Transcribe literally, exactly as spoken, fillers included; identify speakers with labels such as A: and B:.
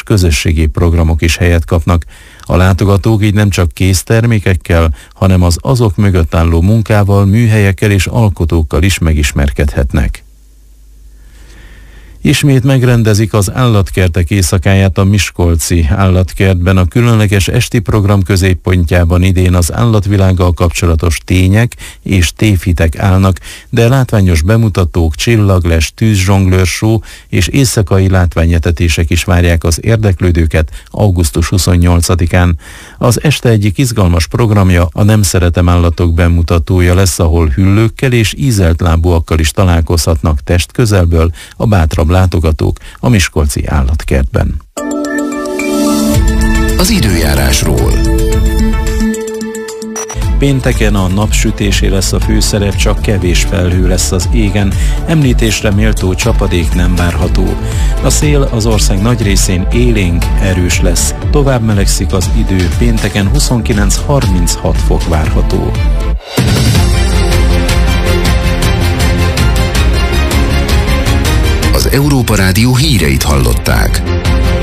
A: közösségi programok is helyet kapnak. A látogatók így nem csak késztermékekkel, hanem az azok mögött álló munkával, műhelyekkel és alkotókkal is megismerkedhetnek. Ismét megrendezik az állatkertek éjszakáját a Miskolci állatkertben. A különleges esti program középpontjában idén az állatvilággal kapcsolatos tények és tévhitek állnak, de látványos bemutatók, csillagles, tűzzsonglőrshow és éjszakai látványetetések is várják az érdeklődőket augusztus huszonnyolcadikán. Az este egyik izgalmas programja a Nem szeretem állatok bemutatója lesz, ahol hüllőkkel és ízelt lábúakkal is találkozhatnak testközelből a bátrabb látogatók a Miskolci állatkertben.
B: Az időjárásról.
A: Pénteken a napsütésé lesz a főszerep, csak kevés felhő lesz az égen, említésre méltó csapadék nem várható. A szél az ország nagy részén élénk, erős lesz, tovább melegszik az idő, pénteken huszonkilenc-harminchat fok várható.
B: Az Európa Rádió híreit hallották.